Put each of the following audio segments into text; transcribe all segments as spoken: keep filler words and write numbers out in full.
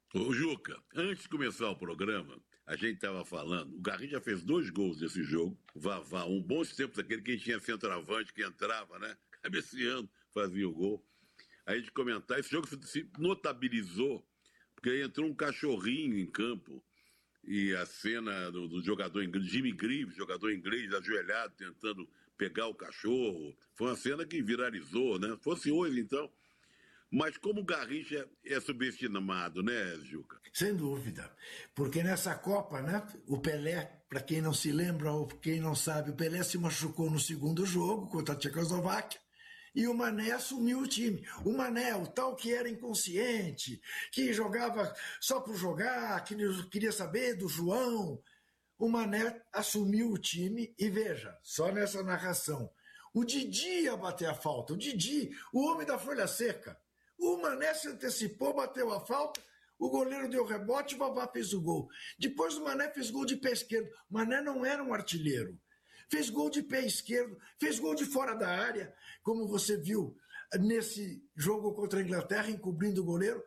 Ô, Juca, antes de começar o programa, a gente estava falando, o Garrincha fez dois gols nesse jogo, Vavá, um bons tempos, aquele que tinha centroavante que entrava, né? Cabeceando, fazia o gol. Aí a gente comentar, esse jogo se notabilizou, porque aí entrou um cachorrinho em campo, e a cena do, do jogador inglês, Jimmy Greaves, jogador inglês ajoelhado, tentando pegar o cachorro, foi uma cena que viralizou, né? Fosse hoje, então. Mas como o Garrincha é subestimado, né, Juca? Sem dúvida, porque nessa Copa, né, o Pelé, para quem não se lembra ou quem não sabe, o Pelé se machucou no segundo jogo contra a Tchecoslováquia e o Mané assumiu o time. O Mané, o tal que era inconsciente, que jogava só por jogar, que queria saber do João, o Mané assumiu o time e veja, só nessa narração, o Didi ia bater a falta, o Didi, o homem da folha seca. O Mané se antecipou, bateu a falta, o goleiro deu rebote e o Vavá fez o gol. Depois o Mané fez gol de pé esquerdo. O Mané não era um artilheiro. Fez gol de pé esquerdo, fez gol de fora da área, como você viu nesse jogo contra a Inglaterra, encobrindo o goleiro.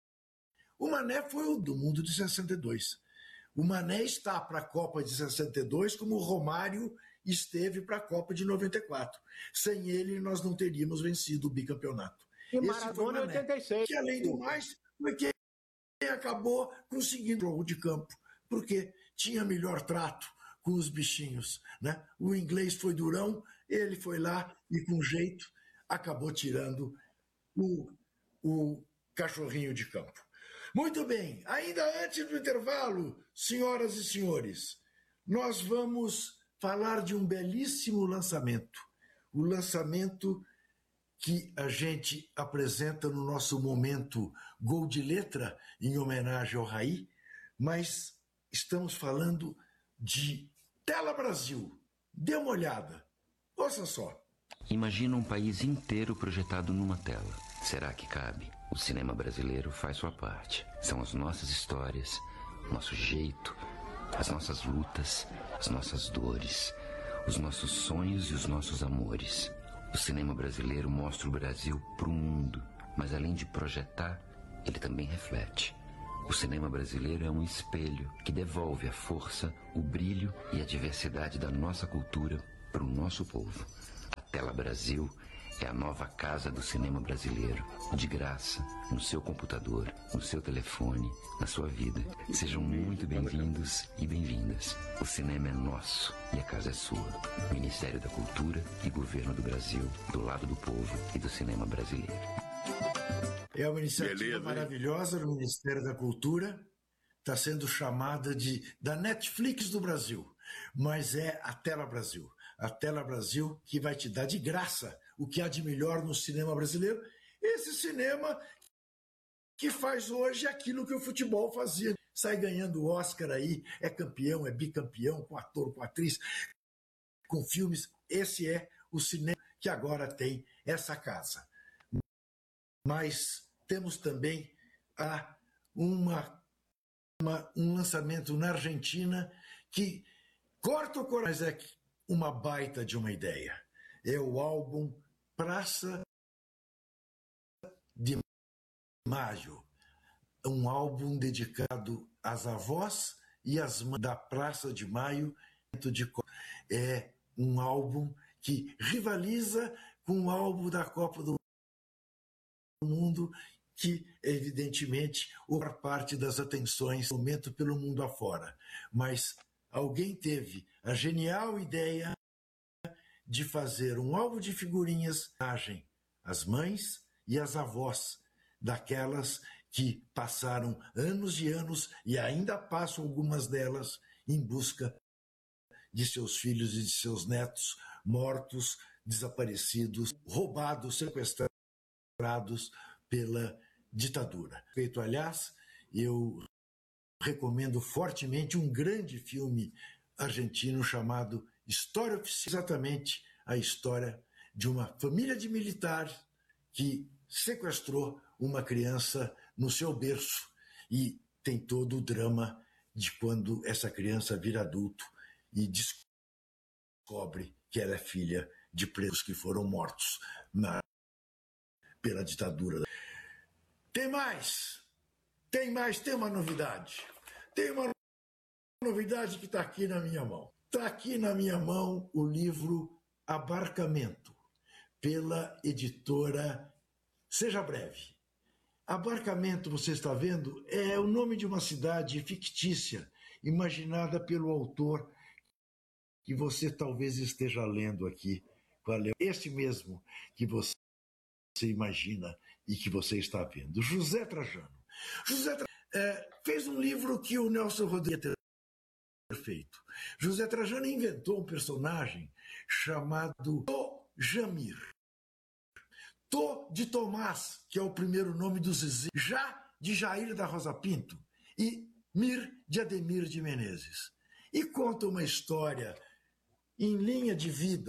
O Mané foi o do mundo de sessenta e dois. O Mané está para a Copa de sessenta e dois como o Romário esteve para a Copa de noventa e quatro. Sem ele, nós não teríamos vencido o bicampeonato. E Maradona em oitenta e seis. Que, além do mais, foi quem acabou conseguindo o jogo de campo, porque tinha melhor trato com os bichinhos, né? O inglês foi durão, ele foi lá e, com jeito, acabou tirando o, o cachorrinho de campo. Muito bem, ainda antes do intervalo, senhoras e senhores, nós vamos falar de um belíssimo lançamento. O lançamento que a gente apresenta no nosso momento Gol de Letra, em homenagem ao Raí, mas estamos falando de Tela Brasil. Dê uma olhada. Ouça só. Imagina um país inteiro projetado numa tela. Será que cabe? O cinema brasileiro faz sua parte. São as nossas histórias, nosso jeito, as nossas lutas, as nossas dores, os nossos sonhos e os nossos amores. O cinema brasileiro mostra o Brasil para o mundo, mas além de projetar, ele também reflete. O cinema brasileiro é um espelho que devolve a força, o brilho e a diversidade da nossa cultura para o nosso povo. A Tela Brasil é a nova casa do cinema brasileiro, de graça, no seu computador, no seu telefone, na sua vida. Sejam muito bem-vindos e bem-vindas. O cinema é nosso e a casa é sua. Ministério da Cultura e Governo do Brasil, do lado do povo e do cinema brasileiro. É uma iniciativa Beleza, maravilhosa do Ministério da Cultura, está sendo chamada de da Netflix do Brasil, mas é a Tela Brasil. A Tela Brasil que vai te dar de graça o que há de melhor no cinema brasileiro. Esse cinema que faz hoje aquilo que o futebol fazia. Sai ganhando o Oscar aí, é campeão, é bicampeão, com ator, com atriz, com filmes. Esse é o cinema que agora tem essa casa. Mas temos também a uma, uma, um lançamento na Argentina que corta o coração, mas é uma baita de uma ideia. É o álbum Praça de Maio, um álbum dedicado às avós e às mães da Praça de Maio. É um álbum que rivaliza com o álbum da Copa do Mundo, que evidentemente outra parte das atenções no momento pelo mundo afora. Mas alguém teve a genial ideia de fazer um álbum de figurinhas, as mães e as avós daquelas que passaram anos e anos e ainda passam algumas delas em busca de seus filhos e de seus netos mortos, desaparecidos, roubados, sequestrados pela ditadura. Feito, aliás, eu recomendo fortemente um grande filme argentino chamado História Oficial, exatamente a história de uma família de militares que sequestrou uma criança no seu berço e tem todo o drama de quando essa criança vira adulto e descobre que ela é filha de presos que foram mortos na, pela ditadura. Tem mais! Tem mais, tem uma novidade. Tem uma novidade que está aqui na minha mão. Está aqui na minha mão o livro Abarcamento, pela editora Seja Breve. Abarcamento, você está vendo, é o nome de uma cidade fictícia, imaginada pelo autor, que você talvez esteja lendo aqui. Qual é? Este mesmo que você imagina e que você está vendo. José Trajano. José Trajano é, fez um livro que o Nelson Rodrigues ter feito. José Trajano inventou um personagem chamado Tó Jamir. Tó de Tomás, que é o primeiro nome do Zezé, Já de Jair da Rosa Pinto e Mir de Ademir de Menezes. E conta uma história em linha de vida,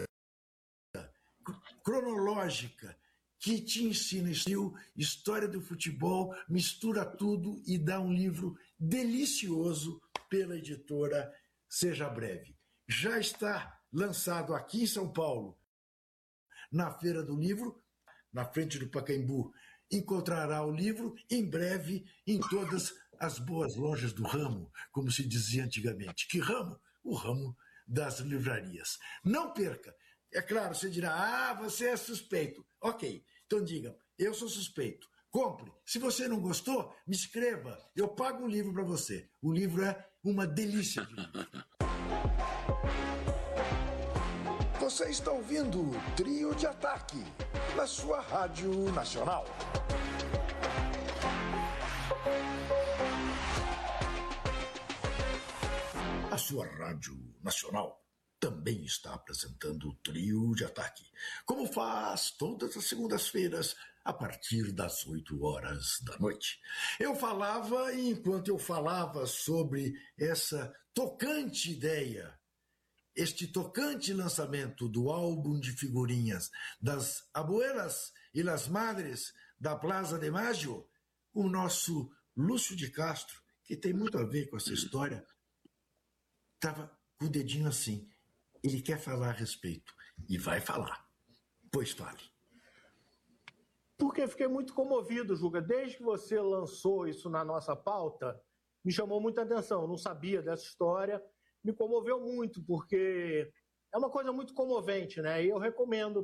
cronológica, que te ensina história do futebol, mistura tudo e dá um livro delicioso pela editora Seja Breve. Já está lançado aqui em São Paulo, na Feira do Livro, na frente do Pacaembu. Encontrará o livro em breve em todas as boas lojas do ramo, como se dizia antigamente. Que ramo? O ramo das livrarias. Não perca. É claro, você dirá, ah, você é suspeito. Ok, então diga, eu sou suspeito. Compre. Se você não gostou, me escreva. Eu pago o livro para você. O livro é uma delícia de livro. Você está ouvindo o Trio de Ataque, na sua Rádio Nacional. A sua Rádio Nacional também está apresentando o Trio de Ataque, como faz todas as segundas-feiras, a partir das oito horas da noite. Eu falava, e enquanto eu falava sobre essa tocante ideia, este tocante lançamento do álbum de figurinhas das Abuelas e las Madres da Plaza de Mayo, o nosso Lúcio de Castro, que tem muito a ver com essa história, estava com o dedinho assim. Ele quer falar a respeito. E vai falar. Pois fale. Porque fiquei muito comovido, Juca. Desde que você lançou isso na nossa pauta, me chamou muita atenção. Eu não sabia dessa história. Me comoveu muito, porque é uma coisa muito comovente, né? E eu recomendo